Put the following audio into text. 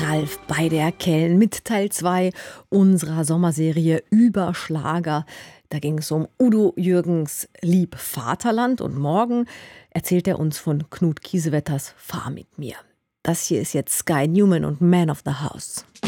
Ralf bei der Kellen mit Teil 2 unserer Sommerserie über Schlager. Da ging es um Udo Jürgens Lieb Vaterland und morgen erzählt er uns von Knut Kiesewetters Fahr mit mir. Das hier ist jetzt Sky Newman und Man of the House.